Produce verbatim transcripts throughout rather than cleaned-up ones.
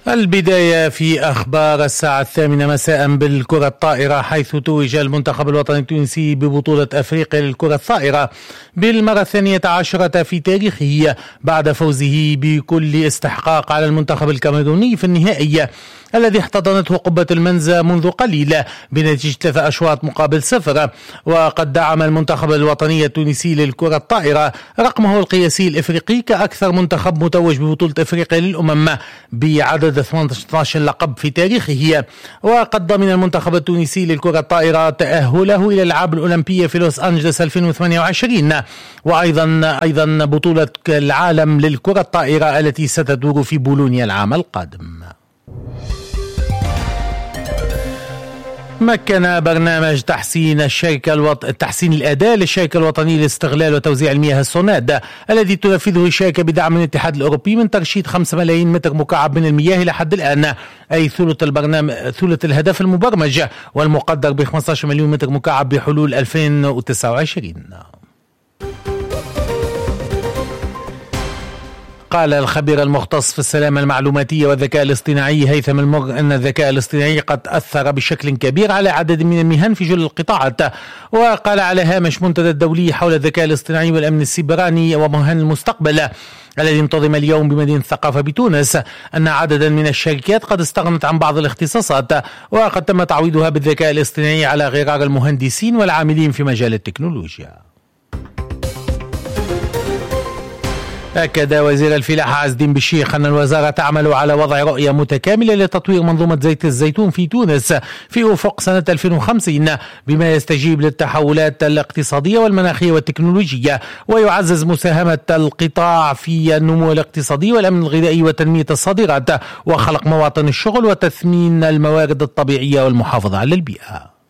البداية في أخبار الساعة الثامنة مساء بالكرة الطائرة، حيث توج المنتخب الوطني التونسي ببطولة أفريقيا للكرة الطائرة بالمرة الثانية عشرة في تاريخه بعد فوزه بكل استحقاق على المنتخب الكاميروني في النهائي الذي احتضنته قبة المنزا منذ قليل بنتيجة ثلاثة أشواط مقابل صفر. وقد دعم المنتخب الوطني التونسي للكرة الطائرة رقمه القياسي الإفريقي كأكثر منتخب متوج ببطولة أفريقيا للأمم بعدد ثمانية عشر لقب في تاريخه. وقد ضمن المنتخب التونسي للكرة الطائرة تأهله إلى الألعاب الأولمبية في لوس أنجلوس ألفين وثمانية وعشرين، وأيضا أيضا بطولة العالم للكرة الطائرة التي ستدور في بولونيا العام القادم. مكن برنامج تحسين الشركة الوط... تحسين الأداء للشركة الوطنية لاستغلال وتوزيع المياه السوناد الذي تنفذه الشركة بدعم من الاتحاد الأوروبي من ترشيد خمسة ملايين متر مكعب من المياه إلى حد الآن، أي ثلث البرنامج ثلث الهدف المبرمج والمقدر ب خمسة عشر مليون متر مكعب بحلول ألفين وتسعة وعشرين. قال الخبير المختص في السلامة المعلوماتية والذكاء الاصطناعي هيثم المر أن الذكاء الاصطناعي قد أثر بشكل كبير على عدد من المهن في جل القطاعات. وقال على هامش منتدى الدولي حول الذكاء الاصطناعي والأمن السيبراني ومهن المستقبل الذي انتظم اليوم بمدينة الثقافة بتونس أن عددا من الشركات قد استغنت عن بعض الاختصاصات وقد تم تعويضها بالذكاء الاصطناعي على غرار المهندسين والعاملين في مجال التكنولوجيا. أكد وزير الفلاحة عز الدين بالشيخ أن الوزارة تعمل على وضع رؤية متكاملة لتطوير منظومة زيت الزيتون في تونس في أفق سنة ألفين وخمسين بما يستجيب للتحولات الاقتصادية والمناخية والتكنولوجية ويعزز مساهمة القطاع في النمو الاقتصادي والأمن الغذائي وتنمية الصادرات وخلق مواطن الشغل وتثمين الموارد الطبيعية والمحافظة على البيئة.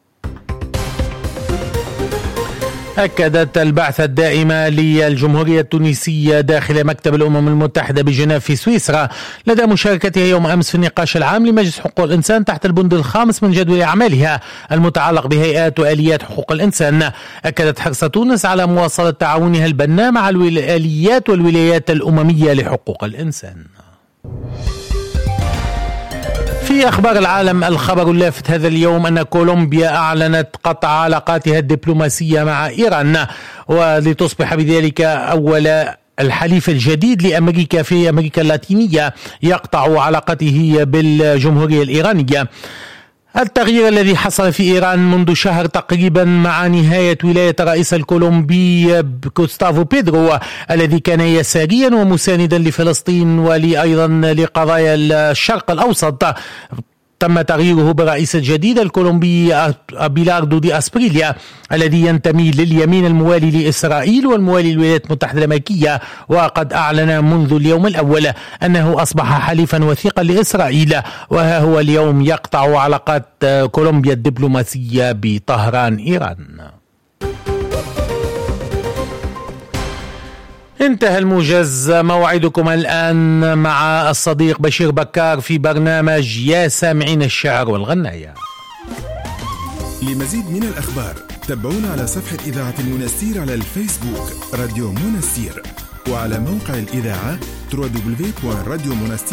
أكدت البعثة الدائمة للجمهورية التونسية داخل مكتب الأمم المتحدة بجنيف في سويسرا لدى مشاركتها يوم أمس في النقاش العام لمجلس حقوق الإنسان تحت البند الخامس من جدول أعمالها المتعلق بهيئات وآليات حقوق الإنسان. أكدت حرص تونس على مواصلة تعاونها البناء مع الآليات والولايات الأممية لحقوق الإنسان. في أخبار العالم، الخبر اللافت هذا اليوم أن كولومبيا أعلنت قطع علاقاتها الدبلوماسية مع إيران ولتصبح بذلك أول الحليف الجديد لأمريكا في أمريكا اللاتينية يقطع علاقته بالجمهورية الإيرانية. التغيير الذي حصل في إيران منذ شهر تقريبا مع نهاية ولاية الرئيس الكولومبي غوستافو بيدرو الذي كان يساريا ومساندا لفلسطين ولأيضا لقضايا الشرق الأوسط، تم تغييره بالرئيس الجديد الكولومبي أبيلاردو دي أسبريليا الذي ينتمي لليمين الموالي لإسرائيل والموالي للولايات المتحدة الأمريكية، وقد أعلن منذ اليوم الأول أنه أصبح حليفا وثيقا لإسرائيل، وها هو اليوم يقطع علاقات كولومبيا الدبلوماسية بطهران إيران. انتهى الموجز، موعدكم الآن مع الصديق بشير بكار في برنامج يا سامعين الشعر والغناية. لمزيد من الأخبار تابعونا على صفحة إذاعة المنستير على الفيسبوك راديو منستير وعلى موقع الإذاعة دبليو دبليو دبليو دوت راديو منستير